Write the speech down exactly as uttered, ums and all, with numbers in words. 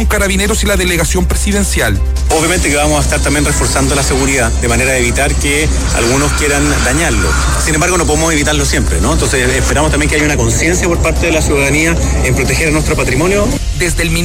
Carabineros y la delegación presidencial. Obviamente que vamos a estar también reforzando la seguridad de manera de evitar que algunos quieran dañarlo. Sin embargo, no podemos evitarlo siempre, ¿no? Entonces esperamos también que haya una conciencia por parte de la ciudadanía en proteger a nuestro patrimonio. Desde el